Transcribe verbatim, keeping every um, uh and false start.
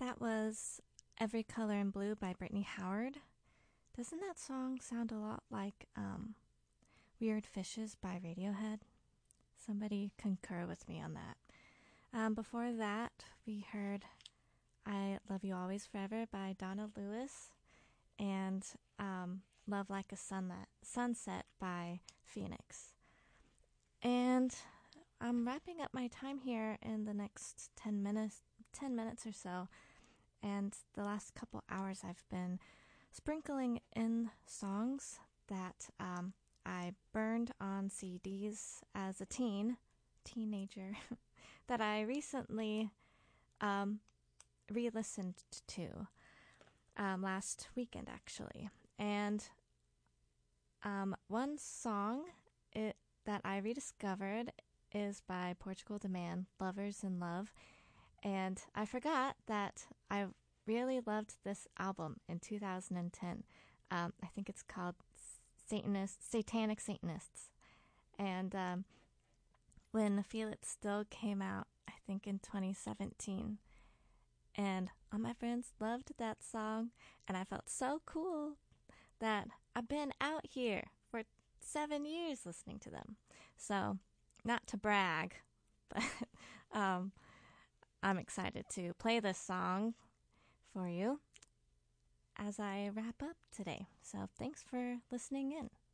That was Every Color in Blue by Brittany Howard. Doesn't that song sound a lot like um, Weird Fishes by Radiohead? Somebody concur with me on that. Um, before that, we heard I Love You Always Forever by Donna Lewis and um, Love Like a Sunset, Sunset by Phoenix. And I'm wrapping up my time here in the next ten minutes, ten minutes or so. And the last couple hours I've been sprinkling in songs that um, I burned on C Ds as a teen, teenager, that I recently um, re-listened to um, last weekend, actually. And um, one song it, that I rediscovered is by Portugal the Man, Lovers in Love. And I forgot that I really loved this album in two thousand ten. Um, I think it's called Satanist, Satanic Satanists. And um, when Feel It Still came out, I think in twenty seventeen, and all my friends loved that song, and I felt so cool that I've been out here for seven years listening to them. So, not to brag, but um, I'm excited to play this song for you as I wrap up today. So thanks for listening in.